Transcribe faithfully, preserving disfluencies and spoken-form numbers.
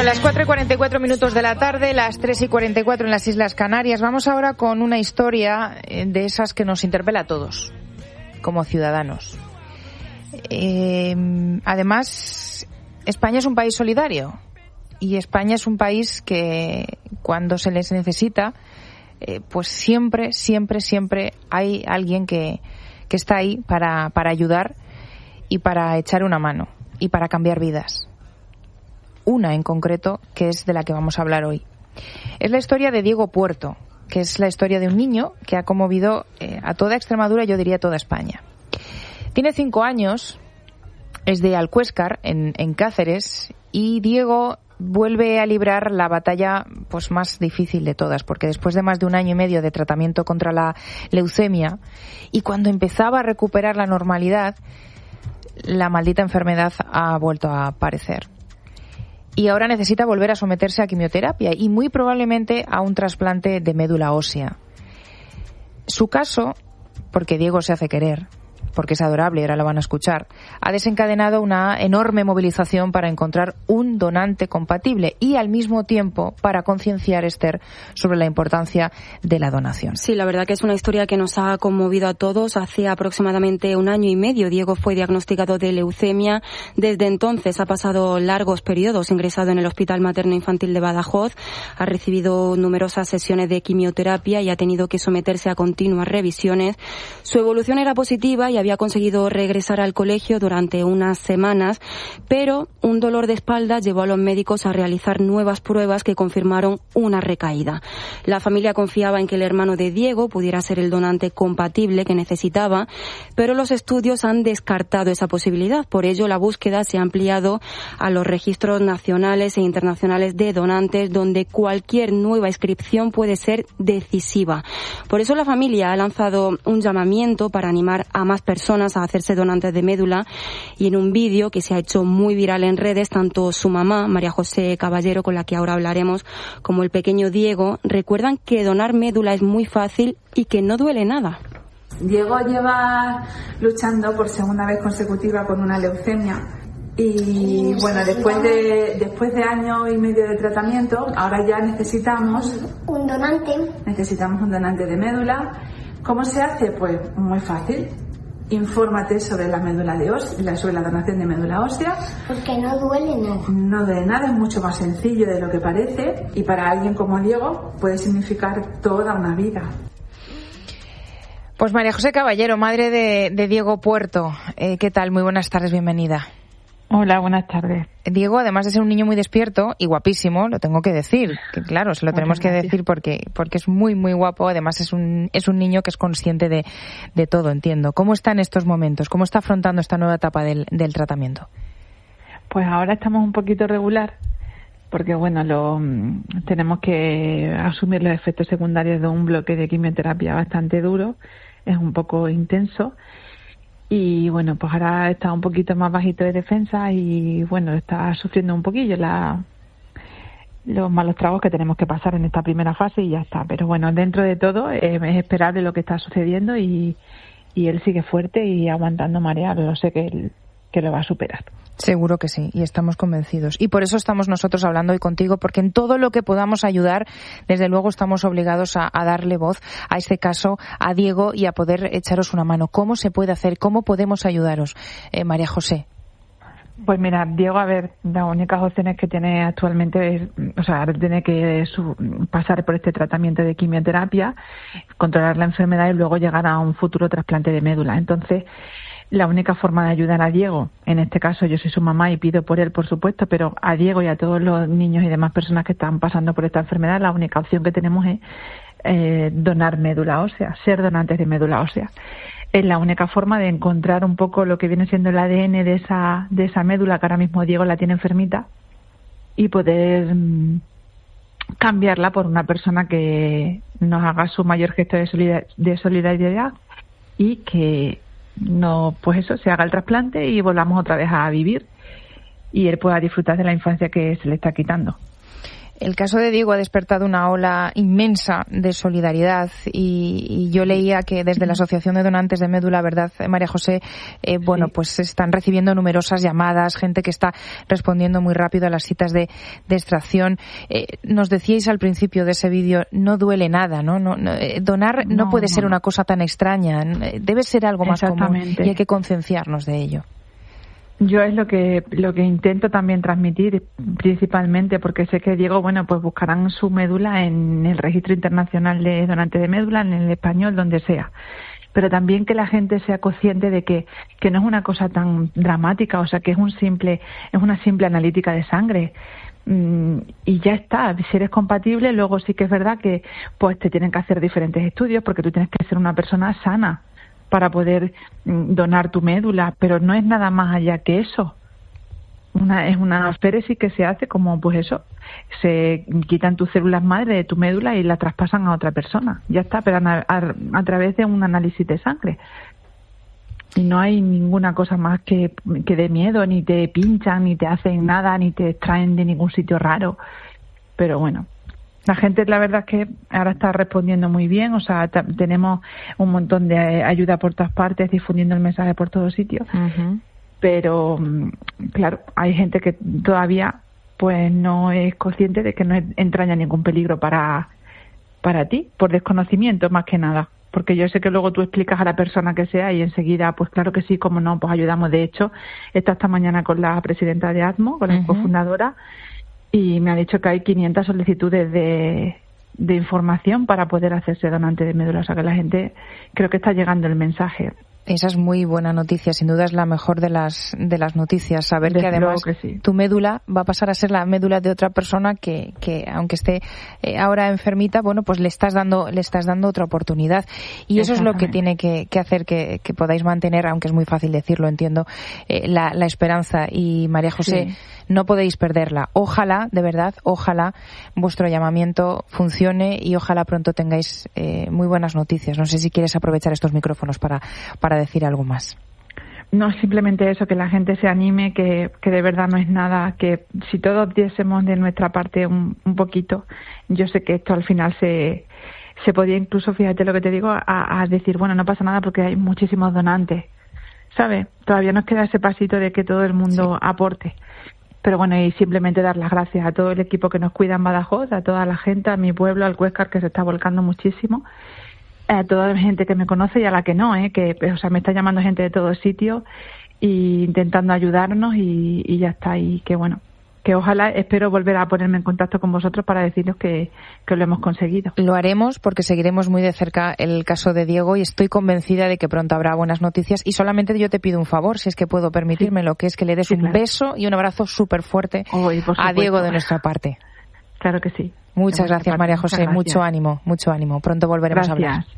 las cuatro y cuarenta y cuatro minutos de la tarde, las tres y cuarenta y cuatro en las Islas Canarias. Vamos ahora con una historia de esas que nos interpela a todos, como ciudadanos. Eh, además, España es un país solidario y España es un país que cuando se les necesita, eh, pues siempre, siempre, siempre hay alguien que, que está ahí para, para ayudar y para echar una mano y para cambiar vidas. Una en concreto, que es de la que vamos a hablar hoy. Es la historia de Diego Puerto, que es la historia de un niño que ha conmovido eh, a toda Extremadura, yo diría toda España. Tiene cinco años, es de Alcuéscar, en, en Cáceres, y Diego vuelve a librar la batalla pues más difícil de todas, porque después de más de un año y medio de tratamiento contra la leucemia, y cuando empezaba a recuperar la normalidad, la maldita enfermedad ha vuelto a aparecer. Y ahora necesita volver a someterse a quimioterapia y muy probablemente a un trasplante de médula ósea. Su caso, porque Diego se hace querer, porque es adorable y ahora lo van a escuchar, ha desencadenado una enorme movilización para encontrar un donante compatible y al mismo tiempo para concienciar, Esther, sobre la importancia de la donación. Sí, la verdad que es una historia que nos ha conmovido a todos. Hace aproximadamente un año y medio Diego fue diagnosticado de leucemia. Desde entonces ha pasado largos periodos ingresado en el Hospital Materno Infantil de Badajoz, ha recibido numerosas sesiones de quimioterapia y ha tenido que someterse a continuas revisiones. Su evolución era positiva y había conseguido regresar al colegio durante unas semanas, pero un dolor de espalda llevó a los médicos a realizar nuevas pruebas que confirmaron una recaída. La familia confiaba en que el hermano de Diego pudiera ser el donante compatible que necesitaba, pero los estudios han descartado esa posibilidad. Por ello, la búsqueda se ha ampliado a los registros nacionales e internacionales de donantes, donde cualquier nueva inscripción puede ser decisiva. Por eso la familia ha lanzado un llamamiento para animar a más personas a hacerse donantes de médula, y en un vídeo que se ha hecho muy viral en redes, tanto su mamá, María José Caballero, con la que ahora hablaremos, como el pequeño Diego, recuerdan que donar médula es muy fácil y que no duele nada. Diego lleva luchando por segunda vez consecutiva con una leucemia y bueno, después de después de año y medio de tratamiento, ahora ya necesitamos un donante. Necesitamos un donante de médula. ¿Cómo se hace? Pues muy fácil. Infórmate sobre la médula de ósea, sobre la donación de médula ósea. Porque no duele nada. No duele nada, es mucho más sencillo de lo que parece y para alguien como Diego puede significar toda una vida. Pues María José Caballero, madre de, de Diego Puerto, eh, ¿qué tal? Muy buenas tardes, bienvenida. Hola, buenas tardes. Diego, además de ser un niño muy despierto y guapísimo, lo tengo que decir, que claro, se lo tenemos que decir porque porque es muy, muy guapo. Además es un es un niño que es consciente de, de todo, entiendo. ¿Cómo está en estos momentos? ¿Cómo está afrontando esta nueva etapa del, del tratamiento? Pues ahora estamos un poquito regular, porque bueno, lo tenemos que asumir los efectos secundarios de un bloque de quimioterapia bastante duro, es un poco intenso. Y bueno, pues ahora está un poquito más bajito de defensa y bueno, está sufriendo un poquillo la, los malos tragos que tenemos que pasar en esta primera fase y ya está. Pero bueno, dentro de todo eh, es esperable lo que está sucediendo y, y él sigue fuerte y aguantando mareado. Yo sé que él que lo va a superar. Seguro que sí, y estamos convencidos. Y por eso estamos nosotros hablando hoy contigo, porque en todo lo que podamos ayudar, desde luego estamos obligados a, a darle voz a este caso, a Diego, y a poder echaros una mano. ¿Cómo se puede hacer? ¿Cómo podemos ayudaros? Eh, María José. Pues mira, Diego, a ver, las únicas opciones que tiene actualmente es, o sea, tiene que su, pasar por este tratamiento de quimioterapia, controlar la enfermedad y luego llegar a un futuro trasplante de médula. Entonces, la única forma de ayudar a Diego, en este caso yo soy su mamá y pido por él, por supuesto, pero a Diego y a todos los niños y demás personas que están pasando por esta enfermedad, la única opción que tenemos es eh, donar médula ósea, ser donantes de médula ósea. Es la única forma de encontrar un poco lo que viene siendo el A D N de esa de esa médula que ahora mismo Diego la tiene enfermita y poder mmm, cambiarla por una persona que nos haga su mayor gesto de solidaridad, de solidaridad y que no, pues eso, se haga el trasplante y volvamos otra vez a vivir y él pueda disfrutar de la infancia que se le está quitando. El caso de Diego ha despertado una ola inmensa de solidaridad y, y yo leía que desde la Asociación de Donantes de Médula, ¿verdad, María José? Eh, bueno, sí. pues están recibiendo numerosas llamadas, gente que está respondiendo muy rápido a las citas de, de extracción. Eh, nos decíais al principio de ese vídeo, no duele nada, ¿no? no, no eh, donar no, no puede no. ser una cosa tan extraña, debe ser algo más común y hay que concienciarnos de ello. Yo es lo que lo que intento también transmitir, principalmente porque sé que Diego, bueno, pues buscarán su médula en el Registro Internacional de Donantes de Médula, en el español, donde sea. Pero también que la gente sea consciente de que, que no es una cosa tan dramática, o sea, que es un simple es una simple analítica de sangre. Mm, y ya está, si eres compatible, luego sí que es verdad que pues te tienen que hacer diferentes estudios porque tú tienes que ser una persona sana para poder donar tu médula, pero no es nada más allá que eso. Una, es una aféresis que se hace como, pues eso, se quitan tus células madre de tu médula y la traspasan a otra persona. Ya está, pero a, a, a través de un análisis de sangre. Y no hay ninguna cosa más que, que de miedo, ni te pinchan, ni te hacen nada, ni te extraen de ningún sitio raro. Pero bueno, la gente, la verdad es que ahora está respondiendo muy bien, o sea, t- tenemos un montón de ayuda por todas partes, difundiendo el mensaje por todos sitios, uh-huh. pero claro, hay gente que todavía pues no es consciente de que no entraña ningún peligro para, para ti, por desconocimiento más que nada, porque yo sé que luego tú explicas a la persona que sea y enseguida, pues claro que sí, como no, pues ayudamos. De hecho, he estado esta mañana con la presidenta de ATMO, con la uh-huh. cofundadora, y me ha dicho que hay quinientas solicitudes de, de información para poder hacerse donante de médula. O sea que la gente, creo que está llegando el mensaje. Esa es muy buena noticia, sin duda es la mejor de las de las noticias, saber Desde que además que sí. tu médula va a pasar a ser la médula de otra persona que, que aunque esté eh, ahora enfermita, bueno, pues le estás dando le estás dando otra oportunidad y eso es lo que tiene que, que hacer que, que podáis mantener, aunque es muy fácil decirlo, entiendo, eh, la, la esperanza. Y María José, sí. no podéis perderla. Ojalá, de verdad, ojalá vuestro llamamiento funcione y ojalá pronto tengáis eh, muy buenas noticias. No sé si quieres aprovechar estos micrófonos para para decir algo más. No, simplemente eso, que la gente se anime, que, que de verdad no es nada, que si todos diésemos de nuestra parte un, un poquito, yo sé que esto al final se, se podía incluso, fíjate lo que te digo, a, a decir, bueno, no pasa nada porque hay muchísimos donantes, ¿sabes? Todavía nos queda ese pasito de que todo el mundo sí. aporte. Pero bueno, y simplemente dar las gracias a todo el equipo que nos cuida en Badajoz, a toda la gente, a mi pueblo, al Huéscar, que se está volcando muchísimo, a toda la gente que me conoce y a la que no, ¿eh? que o sea, me está llamando gente de todos sitios y intentando ayudarnos y, y ya está. Y que bueno, que ojalá, espero volver a ponerme en contacto con vosotros para deciros que, que lo hemos conseguido. Lo haremos porque seguiremos muy de cerca el caso de Diego y estoy convencida de que pronto habrá buenas noticias. Y solamente yo te pido un favor, si es que puedo permitírmelo, sí. que es que le des sí, un claro. beso y un abrazo súper fuerte oh, a Diego de nuestra parte. Claro que sí. Muchas gracias, María José. Mucho ánimo, mucho ánimo. Pronto volveremos gracias. a hablar.